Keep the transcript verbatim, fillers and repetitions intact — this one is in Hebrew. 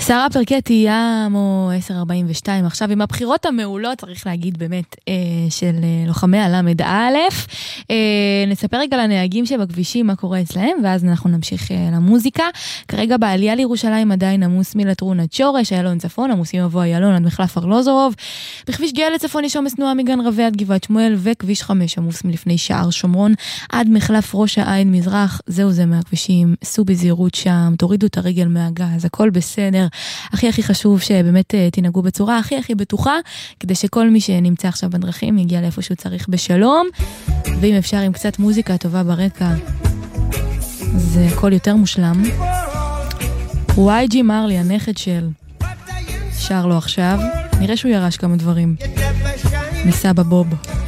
שרה פרקטי ים או עשר ארבעים ושתיים עכשיו עם הבחירות המעולות, צריך להגיד באמת, אה, של אה, לוחמי הלמד א'. אה, נספר רגע לנהגים שבכבישים מה קורה אצלהם, ואז אנחנו נמשיך אה, למוזיקה. כרגע בעלייה לירושלים עדיין עמוס מלטרון עד שורש, איילון צפון, עמוסים מבוא איילון עד מחלף ארלוזורוב. בכביש גאה לצפון יש עומס תנועה מגן רבי עד גבעת שמואל, וכביש חמש עמוס מלפני שער שומרון עד מחלף ראש העין מזרח. זהו זה מהכבישים, סעו בזהירות שם, תורידו את הרגל מהגז, הכל בסדר. הכי הכי חשוב שבאמת תנהגו בצורה הכי הכי בטוחה, כדי שכל מי שנמצא עכשיו בדרכים יגיע לאיפה שהוא צריך בשלום, ואם אפשר עם קצת מוזיקה טובה ברקע, זה הכל יותר מושלם. וואי ג'י מרלי, הנכד של שר לו עכשיו, נראה שהוא ירש כמה דברים מסבא בוב.